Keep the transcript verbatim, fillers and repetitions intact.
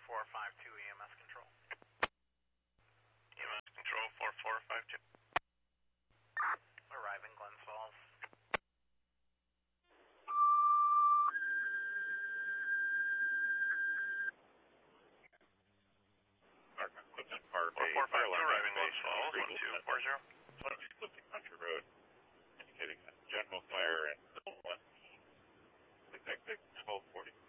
four five two E M S control. E M S control four four five two. Arriving Glens Falls. four four five two arriving Glens Falls, one two four zero. twenty-two Clifton Country Road, indicating general fire and one. Exact twelve forty.